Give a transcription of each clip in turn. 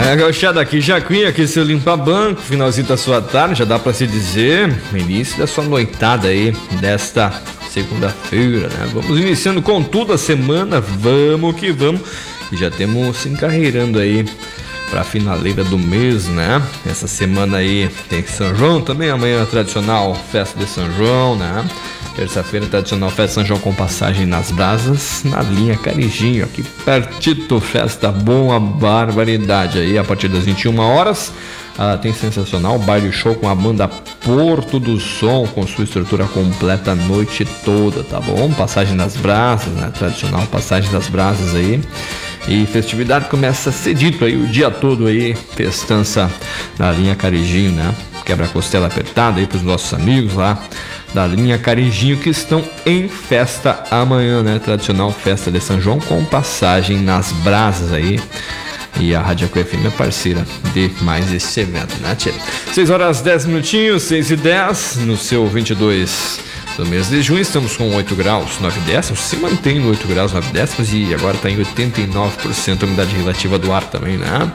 Gauchada aqui, Jacuí, aqui seu limpa banco, finalzinho da sua tarde, já dá pra se dizer, início da sua noitada aí, desta segunda-feira, né? Vamos iniciando com tudo a semana, vamos que vamos, e já temos se encarreirando aí pra finaleira do mês, né? Essa semana aí tem São João também, amanhã tradicional festa de São João, né? Terça-feira, tradicional festa São João com passagem nas brasas, na linha Carijinho, aqui pertito, festa boa, barbaridade aí, a partir das 21 horas, tem sensacional baile show com a banda Porto do Som, com sua estrutura completa a noite toda, tá bom? Passagem nas brasas, né? Tradicional passagem das brasas aí. E festividade começa cedito aí, o dia todo aí, festança na linha Carijinho, né? Quebra-costela apertada aí pros nossos amigos lá da linha Carijinho que estão em festa amanhã, né? Tradicional festa de São João com passagem nas brasas aí. E a Rádio FM é parceira de mais esse evento, né, tia? 6 horas 10 minutinhos, 6 e 10, no seu 22 do mês de junho, estamos com 8 graus 9 décimos, se mantém no 8 graus 9 décimos e agora está em 89% a umidade relativa do ar também, né?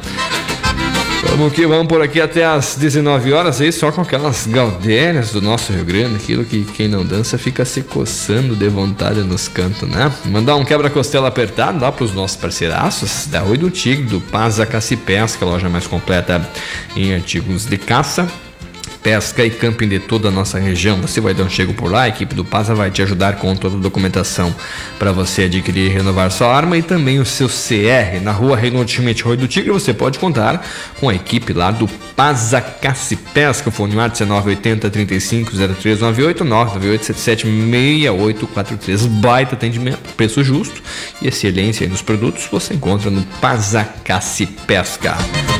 Vamos que vamos por aqui até as 19 horas aí, só com aquelas gaudérias do nosso Rio Grande, aquilo que quem não dança fica se coçando de vontade nos cantos, né? Mandar um quebra-costela apertado lá para os nossos parceiraços da Rui do Tigre, do Paza Caça e Pesca, a loja mais completa em artigos de caça, pesca e camping de toda a nossa região. Você vai dar um chego por lá, a equipe do Paza vai te ajudar com toda a documentação para você adquirir e renovar sua arma e também o seu CR. Na rua Reinaldo Schmidt, Rui do Tigre, você pode contar com a equipe lá do Paza Caça e Pesca. O fone WhatsApp é 980 35 0398 998 77 6843. Baita atendimento, preço justo e excelência aí nos produtos você encontra no Paza Caça e Pesca.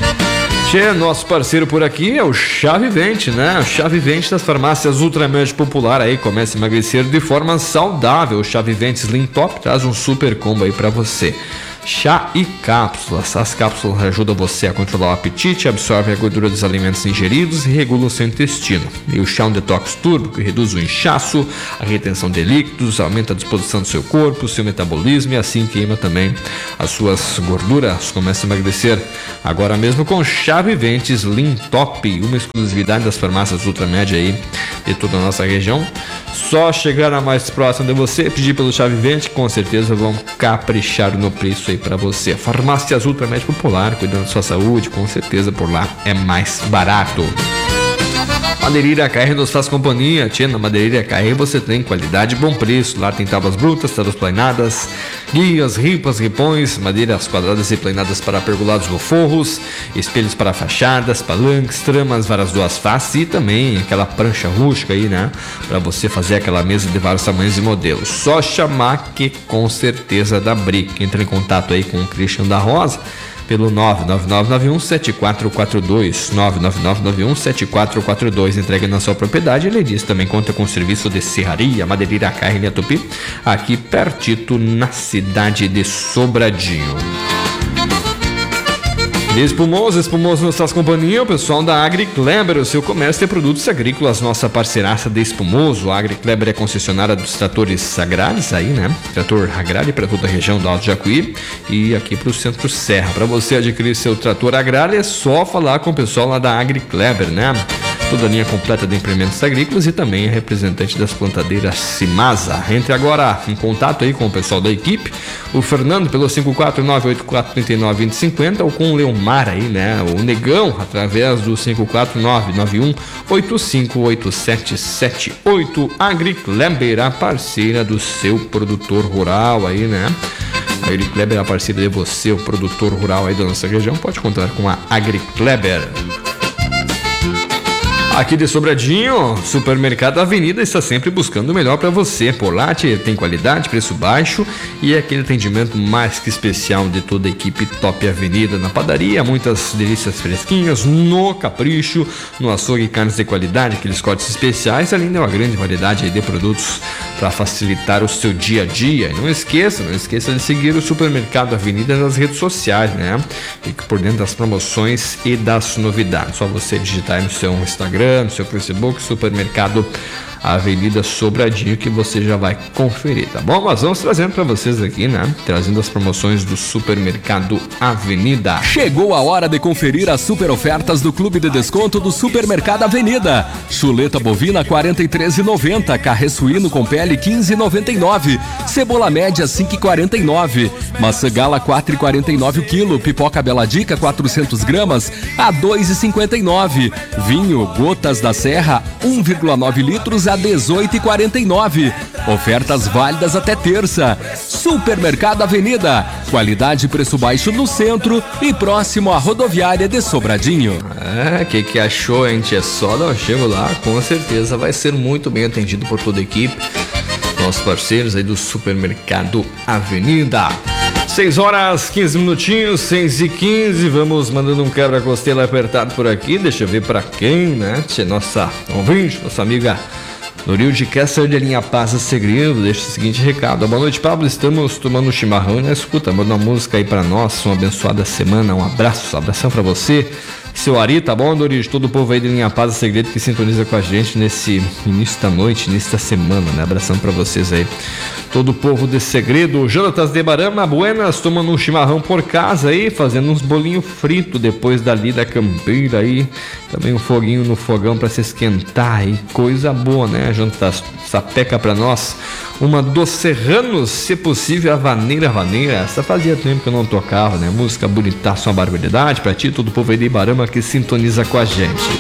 Nosso parceiro por aqui é o Chá Vivente, né? O Chá Vivente das farmácias Ultramed Popular aí, começa a emagrecer de forma saudável. O Chá Vivente Slim Top traz um super combo aí pra você. Chá e cápsulas. As cápsulas ajudam você a controlar o apetite, absorvem a gordura dos alimentos ingeridos e regulam o seu intestino. E o chá é um detox turbo que reduz o inchaço, a retenção de líquidos, aumenta a disposição do seu corpo, o seu metabolismo e assim queima também as suas gorduras. Começa a emagrecer agora mesmo com Chá Vivente Slim Top, uma exclusividade das farmácias Ultramed aí de toda a nossa região. Só chegar na mais próxima de você, pedir pelo Chá Vivente, com certeza vão caprichar no preço aí para você. Farmácias Ultramed Popular, cuidando da sua saúde, com certeza por lá é mais barato. Madeireira KR nos faz companhia. Tia, na Madeireira KR você tem qualidade e bom preço. Lá tem tábuas brutas, tábuas plainadas, guias, ripas, ripões, madeiras quadradas e plainadas para pergolados ou forros, espelhos para fachadas, palanques, tramas, varas duas faces e também aquela prancha rústica aí, né? Para você fazer aquela mesa de vários tamanhos e modelos. Só chamar que com certeza dá brick. Entra em contato aí com o Christian da Rosa pelo 999917442, 999917442, entrega na sua propriedade. Ele diz também conta com serviço de serraria, madeireira carne Tupi, aqui pertito na cidade de Sobradinho. Espumoso nos faz companhia, o pessoal da Agri Kleber, o seu comércio de produtos agrícolas, nossa parceiraça de Espumoso. A Agri Kleber é concessionária dos tratores agrários aí, né? Trator agrário para toda a região do Alto Jacuí e aqui para o Centro Serra. Para você adquirir seu trator agrário é só falar com o pessoal lá da Agri Kleber, né? Toda a linha completa de implementos agrícolas e também é representante das plantadeiras Cimasa. Entre agora em contato aí com o pessoal da equipe, o Fernando pelo 54984392050 ou com o Leomar aí, né? O Negão através do 54991858778. Agri Kleber, a parceira do seu produtor rural aí, né? A Agri Kleber é a parceira de você, o produtor rural aí da nossa região, pode contar com a Agri Kleber. Aqui de Sobradinho, Supermercado Avenida está sempre buscando o melhor para você. Por lá tem qualidade, preço baixo e é aquele atendimento mais que especial de toda a equipe Top Avenida. Na padaria, muitas delícias fresquinhas, no capricho, no açougue, carnes de qualidade, aqueles cortes especiais, além de uma grande variedade de produtos para facilitar o seu dia a dia. E não esqueça de seguir o Supermercado Avenida nas redes sociais, né? Fique por dentro das promoções e das novidades. Só você digitar aí no seu Instagram, no seu Facebook, Supermercado Avenida Sobradinho, que você já vai conferir, tá bom? Nós vamos trazendo para vocês aqui, né? Trazendo as promoções do Supermercado Avenida. Chegou a hora de conferir as super ofertas do Clube de Desconto do Supermercado Avenida. Chuleta bovina 43,90, carré suíno com pele 15,99, cebola média 5,49, maçã gala 4,49 o quilo, pipoca Bela Dica 400 gramas a 2,59, vinho Gotas da Serra 1,9 litros a 18,49. Ofertas válidas até terça. Supermercado Avenida, qualidade e preço baixo no centro e próximo à rodoviária de Sobradinho. Que achou, hein? É só dar um chego lá, com certeza vai ser muito bem atendido por toda a equipe. Nossos parceiros aí do Supermercado Avenida. 6 horas, 15 minutinhos, 6h15, vamos mandando um quebra-costela apertado por aqui, deixa eu ver pra quem, né? Nossa ouvinte, nossa amiga Norilde Kessler de Linha Paz e Segredo, deixa o seguinte recado. Boa noite, Pablo, estamos tomando um chimarrão e na escuta, manda uma música aí pra nós, uma abençoada semana, um abração pra você. Seu Ari, tá bom, Doris? Todo o povo aí de Linha Paz e Segredo que sintoniza com a gente nesse início da noite, início da semana, né? Abração pra vocês aí. Todo o povo de Segredo. Jonatas de Barama, buenas, tomando um chimarrão por casa aí, fazendo uns bolinhos fritos depois dali da campeira aí. Também um foguinho no fogão pra se esquentar aí. Coisa boa, né, Jonatas? Sapeca pra nós. Uma dos Serranos, se possível, a Vaneira. Essa fazia tempo que eu não tocava, né? Música bonitaça, uma barbaridade pra ti, todo o povo aí de Barama que sintoniza com a gente.